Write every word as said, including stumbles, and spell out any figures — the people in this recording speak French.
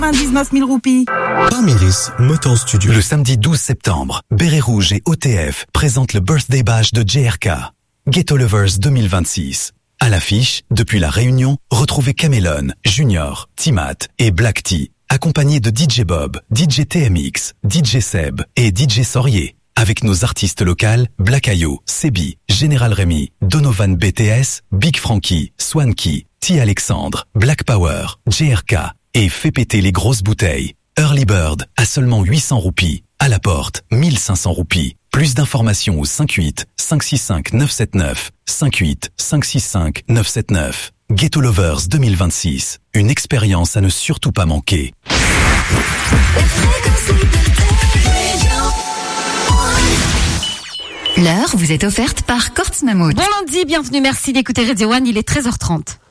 quatre-vingt-dix-neuf mille roupies. Parmiris Motor Studio. Le samedi douze septembre, Béret Rouge et O T F présentent le Birthday Bash de J R K. Ghetto Lovers deux mille vingt-six. À l'affiche, depuis la Réunion, retrouvez Camelon, Junior, Timat et Black Tea, accompagnés de D J Bob, D J T M X, D J Seb et D J Sorier. Avec nos artistes locales, Black Ayo, Sebi, Général Rémi, Donovan B T S, Big Frankie, Swanky, T. Alexandre, Black Power, J R K et fait péter les grosses bouteilles. Early Bird à seulement huit cents roupies. À la porte, mille cinq cents roupies. Plus d'informations au cinq huit cinq six cinq neuf sept neuf, cinq huit cinq six cinq neuf sept neuf. Ghetto Lovers deux mille vingt-six. Une expérience à ne surtout pas manquer. L'heure vous est offerte par Kortz Mammut. Bon lundi, bienvenue, merci d'écouter Radio One, il est treize heures trente.